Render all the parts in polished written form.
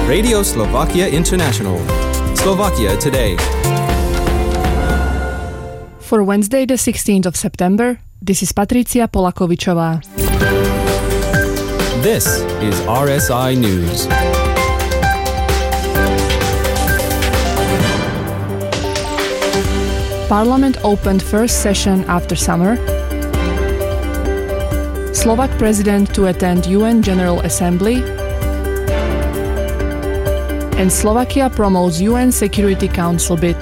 Radio Slovakia International. Slovakia Today. For Wednesday, the 16th of September, this is Patricia Polakovičová. This is RSI News. Parliament opened first session after summer. Slovak president to attend UN General Assembly. And Slovakia promotes UN Security Council bid.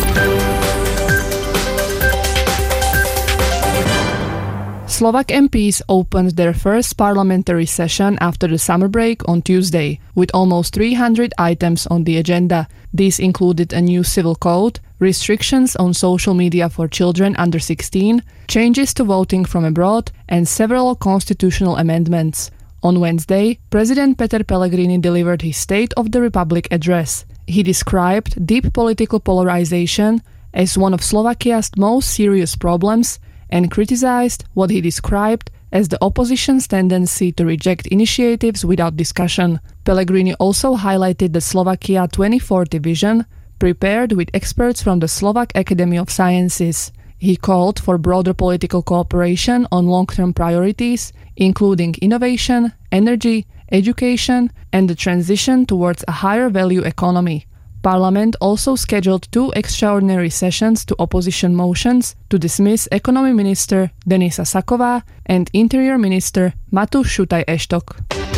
Slovak MPs opened their first parliamentary session after the summer break on Tuesday, with almost 300 items on the agenda. These included a new civil code, restrictions on social media for children under 16, changes to voting from abroad, and several constitutional amendments. On Wednesday, President Peter Pellegrini delivered his State of the Republic address. He described deep political polarization as one of Slovakia's most serious problems and criticized what he described as the opposition's tendency to reject initiatives without discussion. Pellegrini also highlighted the Slovakia 2040 vision, prepared with experts from the Slovak Academy of Sciences. He called for broader political cooperation on long-term priorities, including innovation, energy, education, and the transition towards a higher value economy. Parliament also scheduled 2 extraordinary sessions to opposition motions to dismiss Economy Minister Denisa Saková and Interior Minister Matúš Šutaj-Eštok.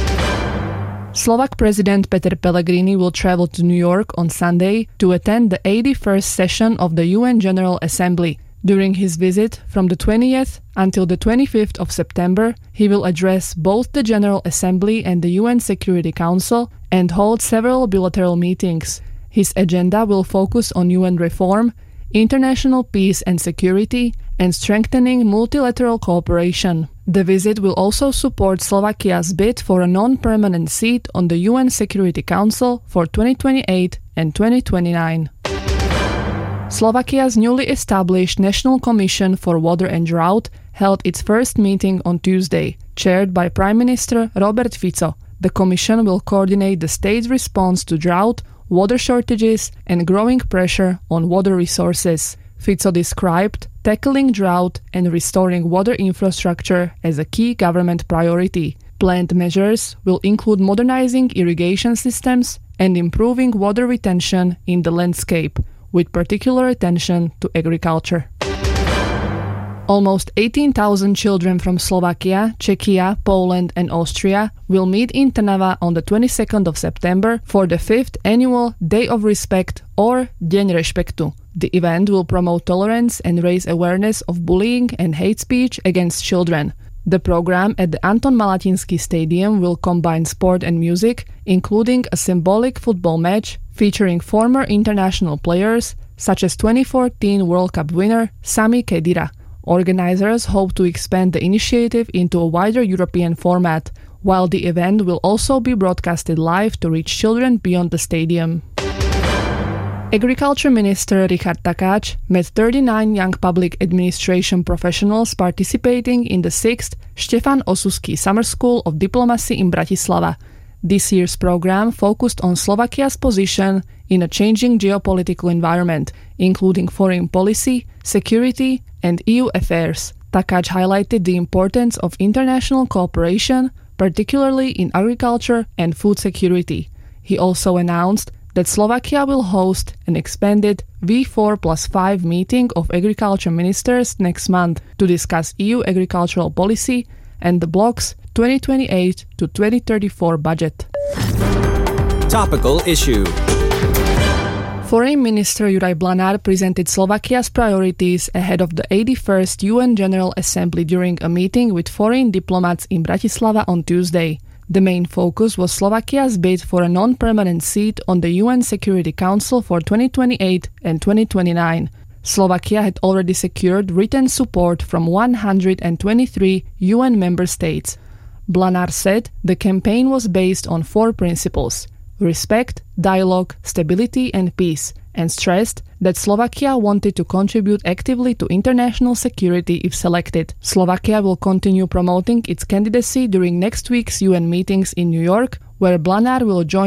Slovak President Peter Pellegrini will travel to New York on Sunday to attend the 81st session of the UN General Assembly. During his visit from the 20th until the 25th of September, he will address both the General Assembly and the UN Security Council and hold several bilateral meetings. His agenda will focus on UN reform, international peace and security, and strengthening multilateral cooperation. The visit will also support Slovakia's bid for a non-permanent seat on the UN Security Council for 2028 and 2029. Slovakia's newly established National Commission for Water and Drought held its first meeting on Tuesday, chaired by Prime Minister Robert Fico. The commission will coordinate the state's response to drought, water shortages, and growing pressure on water resources. Fico described tackling drought and restoring water infrastructure as a key government priority. Planned measures will include modernizing irrigation systems and improving water retention in the landscape, with particular attention to agriculture. Almost 18,000 children from Slovakia, Czechia, Poland and Austria will meet in Trnava on the 22nd of September for the 5th annual Day of Respect or Deň rešpektu. The event will promote tolerance and raise awareness of bullying and hate speech against children. The program at the Anton Malatinsky Stadium will combine sport and music, including a symbolic football match featuring former international players such as 2014 World Cup winner Sami Khedira. Organizers hope to expand the initiative into a wider European format, while the event will also be broadcasted live to reach children beyond the stadium. Agriculture Minister Richard Takáč met 39 young public administration professionals participating in the 6th Štefan Osusky Summer School of Diplomacy in Bratislava. This year's program focused on Slovakia's position in a changing geopolitical environment, including foreign policy, security, and EU affairs. Takáč highlighted the importance of international cooperation, particularly in agriculture and food security. He also announced that Slovakia will host an expanded V4+5 meeting of agriculture ministers next month to discuss EU agricultural policy and the bloc's 2028 to 2034 budget. Topical issue. Foreign Minister Juraj Blanár presented Slovakia's priorities ahead of the 81st UN General Assembly during a meeting with foreign diplomats in Bratislava on Tuesday. The main focus was Slovakia's bid for a non-permanent seat on the UN Security Council for 2028 and 2029. Slovakia had already secured written support from 123 UN member states. Blanár said the campaign was based on 4 principles: respect, dialogue, stability and peace, and stressed that Slovakia wanted to contribute actively to international security if selected. Slovakia will continue promoting its candidacy during next week's UN meetings in New York, where Blanár will join